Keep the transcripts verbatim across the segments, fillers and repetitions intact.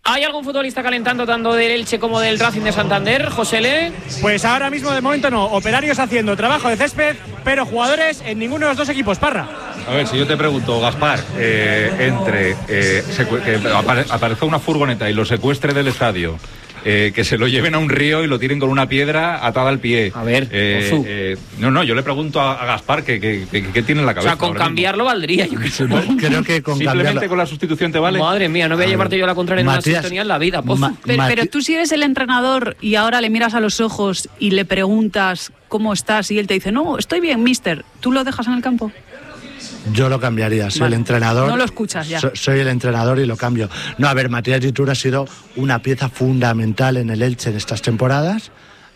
¿Hay algún futbolista calentando tanto del Elche como del Racing de Santander, José Le? Pues ahora mismo de momento no, operarios haciendo trabajo de césped, pero jugadores en ninguno de los dos equipos, Parra. A ver, si yo te pregunto, Gaspar, eh, entre eh, secu- que apare- aparezca una furgoneta y lo secuestre del estadio, eh, que se lo lleven a un río y lo tiren con una piedra atada al pie. A ver, eh, eh, no, no, yo le pregunto a, a Gaspar que, que, que, que tiene en la cabeza. O sea, con cambiarlo mismo valdría, yo creo. No, creo que con Simplemente cambiarlo... con la sustitución te vale. Madre mía, no voy a, a llevarte ver, yo la contraria en Matías, una sintonía en la vida. Ma- pero, Mati- pero tú si eres el entrenador y ahora le miras a los ojos y le preguntas cómo estás y él te dice, no, estoy bien, mister, ¿tú lo dejas en el campo? Yo lo cambiaría, soy Vale. el entrenador. No lo escuchas ya. So, soy el entrenador y lo cambio. No, a ver, Matías Iturbe ha sido una pieza fundamental en el Elche en estas temporadas.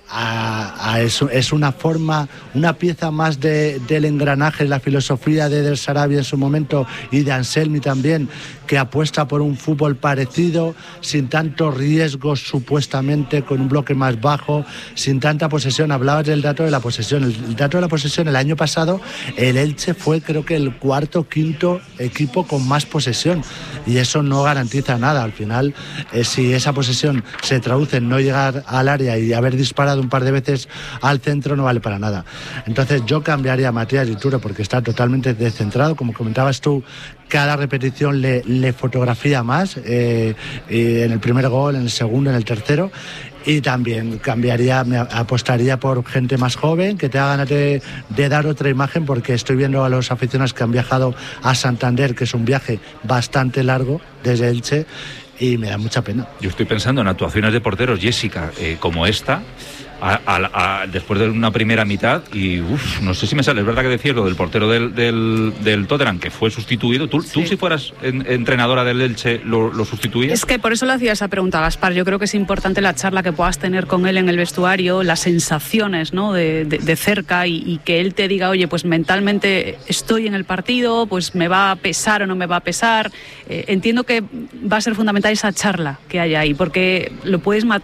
A, a eso, es una forma, una pieza más de, del engranaje, la filosofía de Del Sarabia en su momento y de Anselmi también, que apuesta por un fútbol parecido, sin tantos riesgos supuestamente, con un bloque más bajo, sin tanta posesión. Hablabas del dato de la posesión. El, el dato de la posesión, el año pasado, el Elche fue creo que el cuarto, quinto equipo con más posesión, y eso no garantiza nada. Al final, eh, si esa posesión se traduce en no llegar al área y haber disparado un par de veces al centro, no vale para nada. Entonces yo cambiaría a Matías Iturbe porque está totalmente descentrado, como comentabas tú, cada repetición le, le fotografía más, eh, en el primer gol, en el segundo, en el tercero. Y también cambiaría, me apostaría por gente más joven que te hagan de, de dar otra imagen, porque estoy viendo a los aficionados que han viajado a Santander, que es un viaje bastante largo desde Elche, y me da mucha pena. Yo estoy pensando en actuaciones de porteros, Jessica, eh, como esta, a, a, a, después de una primera mitad, y uf, no sé si me sale, es verdad que decías lo del portero del, del, del Tottenham, que fue sustituido. ¿Tú, sí. tú si fueras en, entrenadora del Elche, lo, lo sustituías? Es que por eso le hacía esa pregunta, Gaspar. Yo creo que es importante la charla que puedas tener con él en el vestuario, las sensaciones, ¿no?, de, de, de cerca, y, y que él te diga, oye, pues mentalmente estoy en el partido, pues me va a pesar o no me va a pesar. Eh, entiendo que va a ser fundamental esa charla que haya ahí, porque lo puedes matar